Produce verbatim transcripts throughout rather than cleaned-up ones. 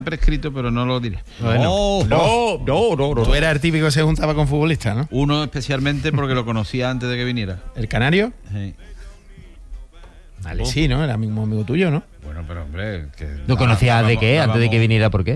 prescrito, pero no lo diré. Bueno, no, no, no, no, no. Tú eras el típico que se juntaba con futbolistas, ¿no? Uno especialmente porque lo conocía antes de que viniera. ¿El canario? Sí. Vale, sí, ¿no? Era mismo amigo tuyo, ¿no? Bueno, pero hombre... Que ¿Lo conocías de qué? Antes de que viniera, ¿por qué?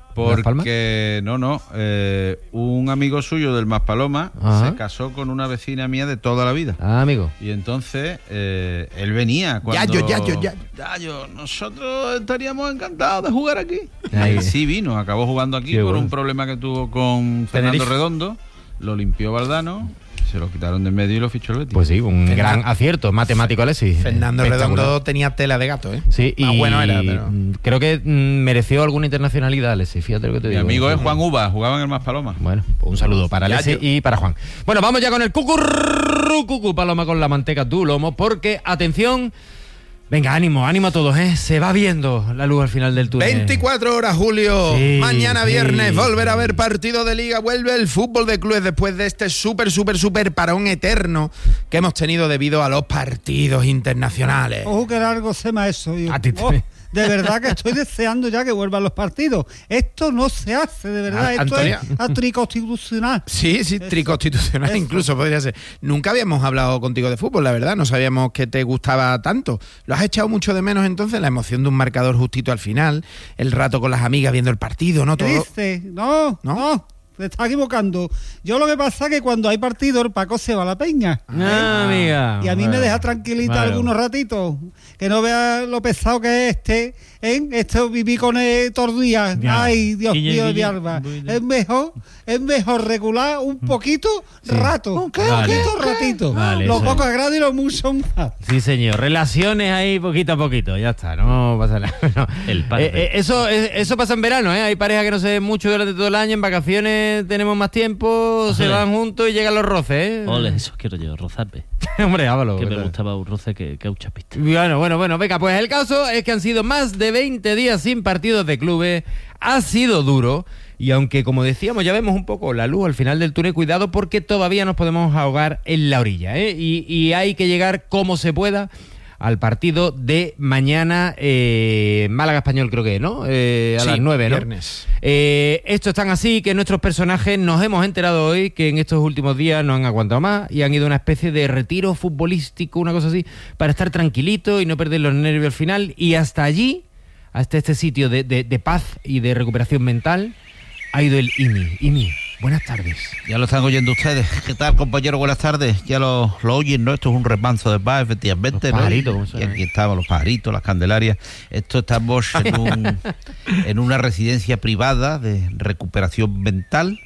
Porque, no, no, eh, un amigo suyo del Maspaloma Ajá. se casó con una vecina mía de toda la vida. Ah, amigo. Y entonces eh, él venía cuando... Yayo, Yayo, Yayo. Yayo, nosotros estaríamos encantados de jugar aquí. Ahí. Y sí vino, acabó jugando aquí Qué por bueno. un problema que tuvo con Fernando Tenerife. Redondo. Lo limpió Valdano, se lo quitaron de en medio y lo fichó el Betis. Pues sí, un Fernando- gran acierto matemático, Alexis. Fernando Espectacular. Redondo tenía tela de gato, ¿eh? Sí, y Más bueno era, pero... mm, creo que mm, mereció alguna internacionalidad, Alexis. Fíjate lo que te Mi digo. amigo es Juan Uva, jugaba en el Maspaloma. Bueno, pues un saludo para Ya, Alexis yo- y para Juan. Bueno, vamos ya con el cucurru, cucu, paloma con la manteca tu lomo, porque, atención, venga, ánimo, ánimo a todos, ¿eh? Se va viendo la luz al final del túnel. veinticuatro horas, Julio. Sí, Mañana sí. viernes volver a ver partido de Liga. Vuelve el fútbol de clubes después de este súper, súper, súper parón eterno que hemos tenido debido a los partidos internacionales. Ojo que largo se me eso. Yo, A ti te- oh, de verdad que estoy deseando ya que vuelvan los partidos. Esto no se hace, de verdad. A- Esto Antonia. es anticonstitucional. Sí, sí, Eso, triconstitucional eso. incluso podría ser. Nunca habíamos hablado contigo de fútbol, la verdad. No sabíamos que te gustaba tanto. ¿Lo has echado mucho de menos entonces? La emoción de un marcador justito al final, el rato con las amigas viendo el partido, ¿no? ¿Qué Todo. dice? No, ¿No? no, te estás equivocando. Yo lo que pasa es que cuando hay partido, el Paco se va a la peña. Ah, amiga. Y a mí me Bueno, deja tranquilita claro. algunos ratitos. Que no vea lo pesado que es este. ¿eh? Esto viví con él todos los días. Ya. Ay, Dios Guille, mío, de mi Guille, alma. Guille. Es mejor, es mejor regular un poquito rato. Un Mm. Vale. poquito ratito. Vale, lo eso poco es. es grande y lo mucho más. Sí, señor. Relaciones ahí poquito a poquito, ya está, no pasa nada. No. El padre. Eh, eh, eso, eh, eso pasa en verano, ¿eh? Hay parejas que no se ven mucho durante todo el año, en vacaciones tenemos más tiempo, se Ole. van juntos y llegan los roces, ¿eh? Ole, eso quiero yo, rozarme. Hombre, hágalo. Que me ¿qué tal? gustaba un roce que, que un chapista. Bueno, bueno, bueno, venga, pues el caso es que han sido más de veinte días sin partidos de clubes, ha sido duro y aunque como decíamos ya vemos un poco la luz al final del túnel, cuidado porque todavía nos podemos ahogar en la orilla, ¿eh? Y, y hay que llegar como se pueda al partido de mañana, eh, Málaga Español creo que, ¿no? Eh, a Sí, las nueve, ¿no? viernes. Eh, esto es tan así que nuestros personajes nos hemos enterado hoy que en estos últimos días no han aguantado más y han ido a una especie de retiro futbolístico, una cosa así, para estar tranquilitos y no perder los nervios al final. Y hasta allí, hasta este sitio de, de- de paz y de recuperación mental, ha ido el I M I. I M I, buenas tardes. Ya lo están oyendo ustedes. ¿Qué tal, compañero? Buenas tardes. Ya lo, lo oyen, ¿no? Esto es un remanso de paz, efectivamente, Los ¿no? pajaritos, Y- ¿cómo y suena? aquí estamos, los pajaritos, las candelarias. Esto estamos en, un, en una residencia privada de recuperación mental.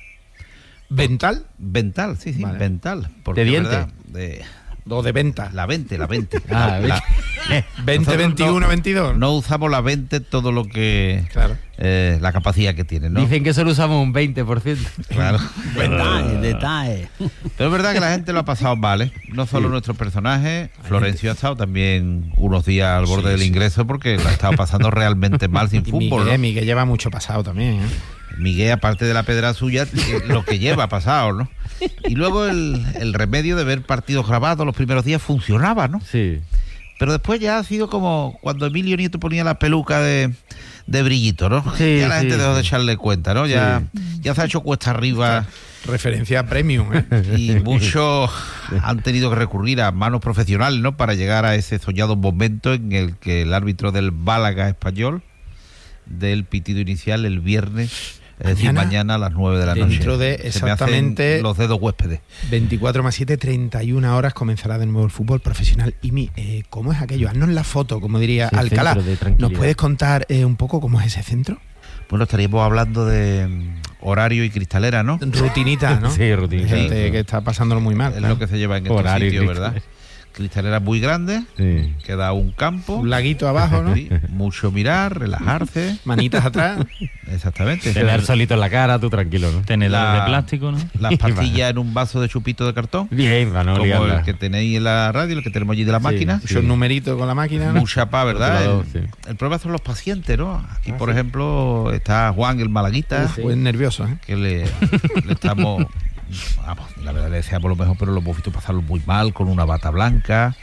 ¿Vental? Mental, sí, sí, Vale. mental. Porque, ¿De diente? ¿verdad? De O de venta. la veinte, la veinte. Ah, La- la- veinte, nosotros veintiuno, no- veintidós. No usamos la veinte todo lo que... Claro. eh, la capacidad que tiene, ¿no? Dicen que solo usamos un veinte por ciento. Claro. Detalle, detalle. Pero es verdad que la gente lo ha pasado mal, ¿eh? No solo nuestros personajes. Florencio ha estado también unos días al borde Sí, del sí. ingreso porque la ha estado pasando realmente mal sin Y fútbol, Miguel, ¿no? Miguel lleva mucho pasado también, ¿eh? Miguel, aparte de la pedra suya, eh, lo que lleva pasado, ¿no? Y luego el, el remedio de ver partidos grabados los primeros días funcionaba, ¿no? Sí. Pero después ya ha sido como cuando Emilio Nieto ponía la peluca de, de brillito, ¿no? Sí, ya la sí, gente dejó de sí. echarle cuenta, ¿no? Ya, ya se ha hecho cuesta arriba Referencia premium, ¿eh? y muchos han tenido que recurrir a manos profesionales, ¿no? Para llegar a ese soñado momento en el que el árbitro del Málaga Español del pitido inicial el viernes, es decir, Mañana, mañana a las nueve de la noche. dentro de Se me hacen exactamente- los dedos huéspedes. veinticuatro más siete, treinta y una horas comenzará de nuevo el fútbol profesional. Y mi, eh, ¿cómo es aquello? Haznos la foto, como diría Sí, Alcalá. centro de tranquilidad. ¿Nos puedes contar eh, un poco cómo es ese centro? Bueno, estaríamos hablando de mm, horario y cristalera, ¿no? Rutinita, ¿no? Sí, rutinita. Hay gente Sí. que está pasándolo muy mal. Es claro. lo que se lleva en estos Horario y sitios, cristalera. ¿verdad? Cristalera muy grande, Sí. que da un campo. Un laguito abajo, ¿no? Sí, mucho mirar, relajarse. Manitas atrás. Exactamente. Te dar solito en la cara, tú tranquilo, ¿no? Tenedores La- de plástico, ¿no? Las pastillas en un vaso de chupito de cartón. Bien, para no Como liarla. el que tenéis en la radio, el que tenemos allí de la Sí. máquina. Esos numeritos con la máquina, ¿no? Mucha paz, ¿verdad? Controlador, El, sí. el problema son los pacientes, ¿no? Aquí, Ah, por sí. ejemplo, está Juan, el malaguita, Uf, pues nervioso, ¿eh? que le, le estamos... Vamos, la verdad le deseamos lo mejor, pero lo hemos visto pasarlo muy mal, con una bata blanca.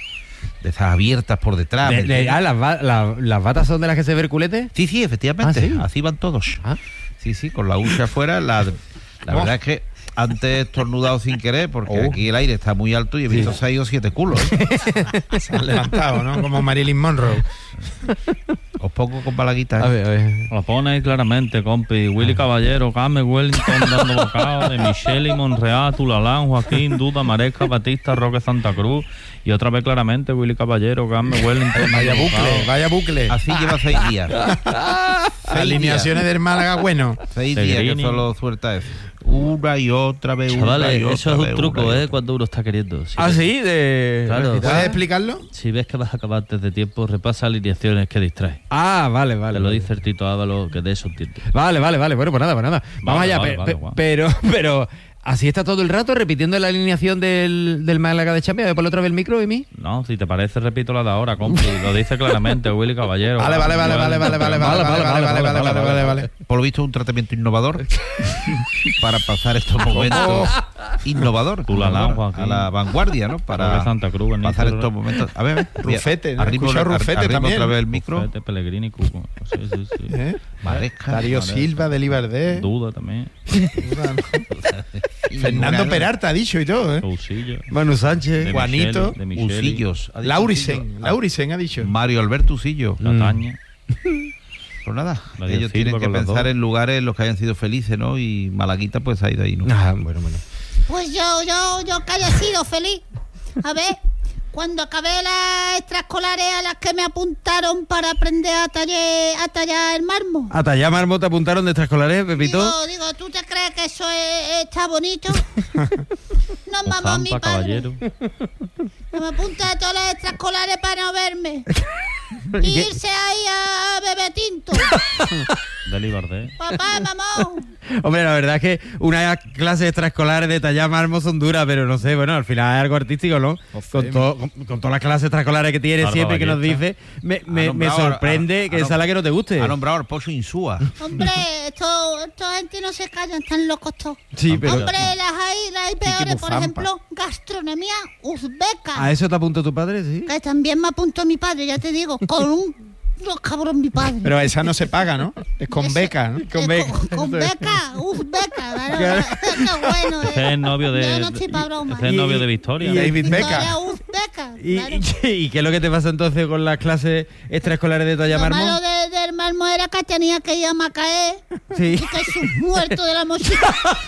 de esas abiertas por detrás. De- ¿me de- entiendes? ah, las, ba- la- ¿las batas son de las que se ve el culete? Sí, sí, efectivamente. Ah, ¿sí? Así van todos. Ah. Sí, sí, con la hucha afuera. La, la Oh. verdad es que antes he estornudado sin querer porque Oh. aquí el aire está muy alto y he visto seis o siete culos. ¿eh? Se han levantado, ¿no? Como Marilyn Monroe. Os pongo con balaguita. ¿eh? A ver, a ver. Lo pone ahí claramente, compi. Willy Caballero, Carmen Wellington dando bocado, de Michelle y Monreal, Tulalán, Joaquín, Duda, Maresca, Batista, Roque Santa Cruz. Y otra vez claramente, Willy Caballero, Carmen Wellington. Vaya dando bucle, bocado. vaya bucle. Así lleva seis días. Seis Alineaciones del Málaga, bueno. días. Seis días que Pellegrini. solo suelta eso. Una y otra vez, una Chavales, y otra eso es vez, un truco, una y ¿eh? otra. Cuando uno está queriendo. Si Ah, ves- sí, de. Claro. recitar. ¿Puedes explicarlo? Si ves que vas a acabar antes de tiempo, repasa alineaciones que distrae. Ah, vale, vale. Te lo vale. dice el Tito Ávalo, que de eso entiende. Vale, vale, vale. Bueno, pues nada, pues nada. Vamos Vale, allá. vale, pe- vale, pe- guau. pero, pero, así está todo el rato repitiendo la alineación del, del Málaga de Champions. A ver, ponle otra vez el micro, Emi. No, si te parece, repito la de ahora, compi. Lo dice claramente Willy Caballero. Vale, vale, vale, vale, vale, vale, vale, vale, vale, vale, vale, vale, vale, vale. Por lo visto, un tratamiento innovador para pasar estos momentos. Innovador. Tú la innovador, lanzas aquí. a la vanguardia, ¿no? Para Roque Santa Cruz, Benítez, pasar Ro- estos momentos. A ver, a ver. Rufete, ¿no? Arrimo, Escucha Rufete arrimo también. otra vez el micro. Rufete, Pellegrini, Cuco. Sí, sí, sí. ¿Eh? Maresca. Darío Maresca. Silva, de Libardé. Duda también. Fernando Peralta ha dicho y todo, ¿eh? Cousillo. Manu Sánchez. De Juanito. Micheli, de Micheli, Usillos. ha dicho Laurisen, Usillos. Laurisen ha dicho. Mario Alberto Usillo. Cataña. Pues nada, Radio ellos Silva tienen que con las pensar dos. en lugares en los que hayan sido felices, ¿no? Y Malaguita pues ha ido ahí, ¿no? Ah, bueno, bueno. Pues yo, yo, yo que haya sido feliz. A ver, cuando acabé las extraescolares a las que me apuntaron para aprender a, taller, a tallar el mármol. Hasta allá Marmo te apuntaron de extraescolares, Pepito. Digo, digo, ¿tú te crees que eso es- está bonito? No, mamá, mi Ozampa, padre. Caballero. Que me apunta a todas las extraescolares para no verme. ¿Y Y qué? irse ahí a beber tinto. De Libardé. Papá, mamá. Hombre, la verdad es que una clase extraescolar de tallar mármol son duras, pero no sé, bueno, al final es algo artístico, ¿no? Con, to- con, con todas las clases extraescolares que tiene Algo siempre que nos ballesta. dice, me, Ha me, me nombrado- sorprende ha- que ha esa es la que no te guste. Ha nombrado al Pozo Insúa. Hombre, esto, esta gente no se callan, están locos todos. Sí, pero Hombre, las hay, las hay peores, por Bufampa. ejemplo, gastronomía uzbeca. ¿a eso te apuntó tu padre? Sí. Que también me apuntó mi padre, ya te digo, con un los cabrón mi padre. Pero esa no se paga, ¿no? Es con Eso- beca, ¿no? eh, beca. Con, con beca, uzbeca, claro. Claro. Qué bueno. Ese es el novio de. Yo no estoy pa' broma. Ese es el novio de Victoria. y- ¿no? David Beckham. Victoria uzbeca, ¿Y, claro. y, y qué es lo que te pasa entonces con las clases extraescolares de tallar Lo malo mármol? de, del mármol era que tenía que ir a Macaé Sí. y que su muerto de la mochila.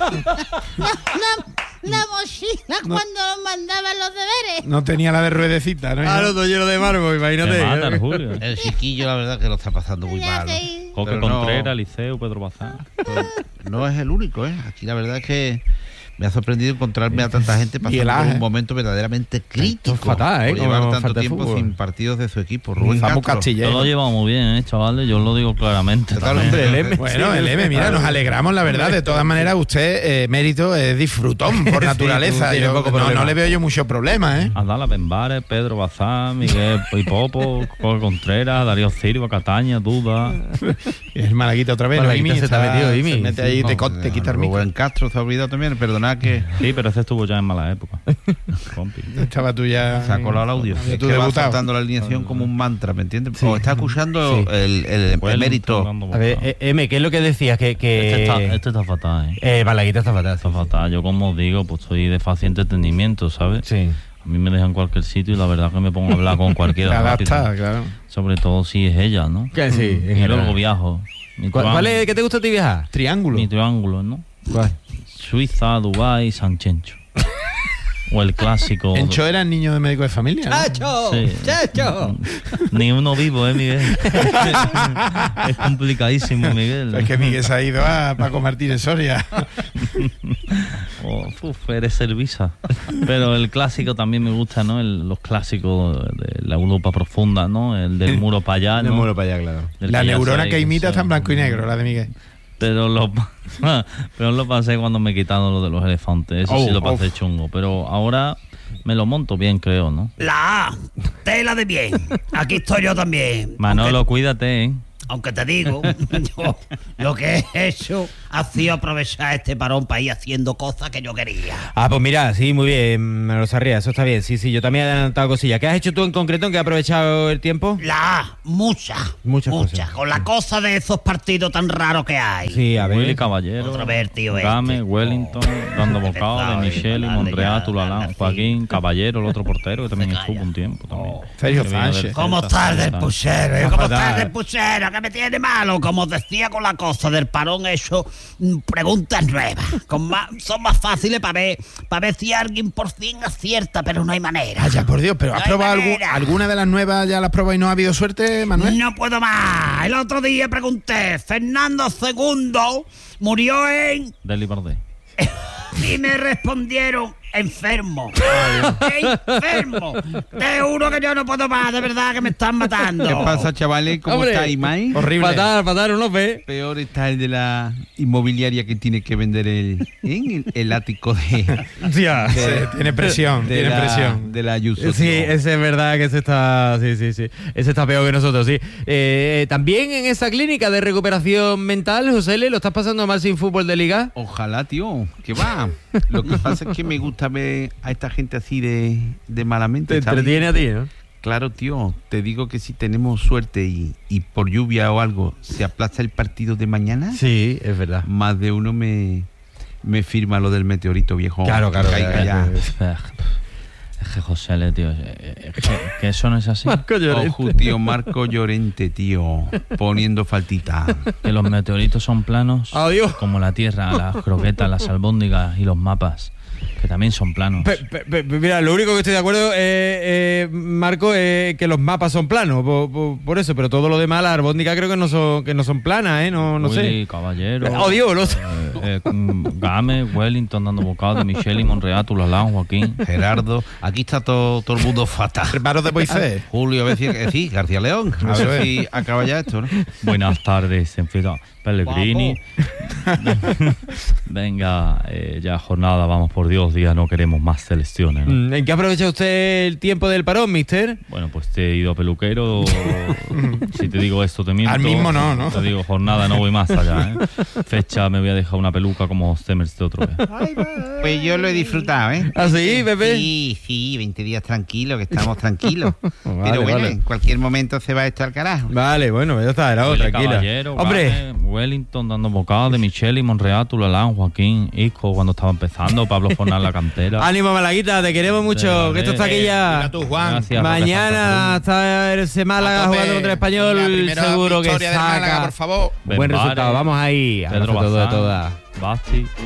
la, la- la mochila cuando nos mandaban los deberes. No tenía la de ruedecita, ¿no? Ah, no, todo lleno de mármol, imagínate. Te mata el Julio. El chiquillo, la verdad, que lo está pasando muy Tenía mal. que ¿no? ir. Coque Pero no- Contreras, Liceo, Pedro Bazán. Pero no es el único, ¿eh? Aquí la verdad es que me ha sorprendido encontrarme a tanta gente pasando por Pielaje. un momento verdaderamente crítico. Esto es fatal, ¿eh? Por Como llevar falta tanto de tiempo fútbol. sin partidos de su equipo. Rubén Samu Castro. Castillejo. Yo lo he llevado muy bien, ¿eh, chavales? Yo lo digo claramente. Total, también. hombre, el M. Bueno, el M, mira, nos alegramos, la verdad. De todas maneras, usted, eh, mérito, es disfrutón por Sí, naturaleza. tú tienes Yo poco no, problema. no le veo yo mucho problema, ¿eh? Adala Benbares, Pedro Bazán, Miguel Pipopo, Coque Contreras, Darío Silva, Cataña, Duda. El Malaguita otra vez, ¿no? Malaguita Imi, se está metido, Imi. se mete ahí, No, te, co- te quita el micro. Rubén Castro se ha olvidado también. Perdonad que Sí, pero ese estuvo ya en mala época. Compi. Estaba tú ya... se ha colado el audio. Había Es tú que va debutado. saltando la alineación como un mantra, ¿me entiendes? O está escuchando Sí. el, el Wellington emérito. dando A ver, bocado. eh, M, ¿qué es lo que decías? Que, que... Este está, este está fatal, ¿eh? Eh, Malaguita está fatal. Está fatal. Yo, como os digo, pues soy de fácil entretenimiento, ¿sabes? Sí. A mí me dejan en cualquier sitio y la verdad que me pongo a hablar con Se cualquiera rápido. adapta, claro. Sobre todo si es ella, ¿no? Que sí, en Y general. luego viajo. Mi, ¿Cuál, triángulo- cuál es? ¿Qué te gusta a ti viajar? Triángulo. mi triángulo, ¿no? ¿Cuál? Suiza, Dubái, San Chencho. O el clásico. Encho era el niño de médico de familia, ¿no? ¡Chacho! Sí. ¡Chacho! Ni uno vivo, ¿eh, Miguel? Es complicadísimo, Miguel. Es que Miguel se ha ido a Paco Martínez Soria. Oh, uf, eres servisa. Pero el clásico también me gusta, ¿no? El- los clásicos de la Europa profunda, ¿no? El del muro para allá, De ¿no? muro para allá, claro. Del La que ya neurona sabéis que imita son- está en blanco y negro, la de Miguel. Pero lo, pero lo pasé cuando me quitaron lo de los elefantes. Eso Oh, sí lo pasé uf. chungo. Pero ahora me lo monto bien, creo, ¿no? La A, tela de bien. Aquí estoy yo también. Manolo, cuídate, ¿eh? Aunque te digo, yo lo que he hecho ha sido aprovechar este parón para ir haciendo cosas que yo quería. Ah, pues mira, sí, muy bien, Manolo Sarria, eso está bien. Sí, sí, yo también he adelantado cosillas. ¿Qué has hecho tú en concreto en que has aprovechado el tiempo? La, muchas, Muchas muchas, cosas. con la cosa de esos partidos tan raros que hay. Sí, a ver. Willy Caballero, Otro ver, tío, Game, este. Wellington, Oh, dando qué bocado de pesado, Michelle, eh, Monreal, ya, Tulalán, así. Joaquín, Caballero, el otro portero que también Se estuvo calla. un tiempo también. Oh. Sergio Que vino del Sánchez. ¿Cómo Celta, estás del Celta. puchero? Ah, ¿Cómo fatal. estás del puchero? ¿Qué me tiene malo? Como os decía con la cosa del parón hecho, mm, preguntas nuevas. Con más, son más fáciles para ver, para ver si alguien por fin acierta, pero no hay manera. Vaya, por Dios, pero ¿has No hay probado algu- manera. alguna de las nuevas? ¿Ya las has probado y no ha habido suerte, Manuel? No puedo más. El otro día pregunté, Fernando segundo murió en... Del Libardé. Y me respondieron, enfermo. Enfermo. Te juro que yo no puedo más, de verdad que me están matando. ¿Qué pasa, chavales? ¿Cómo Hombre, estáis, Mai? Horrible. Fatal, fatal, ¿no ve? Peor está el de la inmobiliaria que tiene que vender el, ¿eh? el, el ático de, Tía. Sí, tiene presión, de, tiene la, presión. de la Ayuso. Sí, tío. ese es verdad que ese está, sí, sí, sí, ese está peor que nosotros, sí. Eh, también en esa clínica de recuperación mental, José Le, ¿lo estás pasando mal sin fútbol de liga? Ojalá, tío, que va. Lo que pasa es que me gusta ver a esta gente así de, de malamente. Te ¿sabes? entretiene a ti, ¿no? Claro, tío, te digo que si tenemos suerte y, y por lluvia o algo se aplaza el partido de mañana, Sí, es verdad. más de uno me, me firma lo del meteorito viejo. Claro, claro, Que caiga claro, ya. claro. Es que José Le, tío, es que, que eso no es así. Marco Llorente. Ojo, tío, Marco Llorente, tío, poniendo faltita. Que los meteoritos son planos Adiós. como la Tierra, las croquetas, las albóndigas y los mapas, que también son planos. Pe- pe- pe- mira, lo único que estoy de acuerdo, eh, eh, Marco, es que los mapas son planos, por, por- por eso, pero todo lo demás, las albóndigas creo que no son, que no son planas, ¿eh? No, no Willy, sé. Caballero. Oh, Dios, lo- eh, eh, mm, Game, Wellington dando bocado de Michelle y Monreal, Tulalán, Joaquín. Gerardo, aquí está todo, todo el mundo fatal. Preparo de Moisés. Julio, a ver si eh, sí, García León, a Eso ver es. si acaba ya esto, ¿no? Buenas tardes, en fin, Pellegrini. Venga, eh, ya jornada, vamos por Dios, día, no queremos más selecciones, ¿no? Mm, ¿En qué aprovecha usted el tiempo del parón, mister? Bueno, pues te he ido a peluquero. Si te digo esto, te miento. Al mismo no, ¿no? Te digo jornada, no voy más allá, ¿eh? Fecha, me voy a dejar una peluca como Stemmers de otro vez. Pues yo lo he disfrutado, ¿eh? ¿Ah, sí, Pepe? Sí, sí, veinte días tranquilos, que estamos tranquilos. Vale, Pero bueno, vale. en cualquier momento se va esto al carajo. Vale, bueno, ya está, era Willy tranquila. Caballero, Hombre, Game, Wellington dando bocado de Michelle y Monreal, Tulalán, Joaquín, Isco cuando estaba empezando, Pablo Fornal la cantera. ánimo, Malaguita, te queremos mucho, De que esto está aquí Dile ya. a tu Juan. Gracias, Roque Mañana está el A Málaga tope. jugando contra el Español, La primera seguro que victoria del Málaga, saca por favor. buen Benvare, resultado. Vamos ahí, a Pedro todo de Bazán, todas. Basti.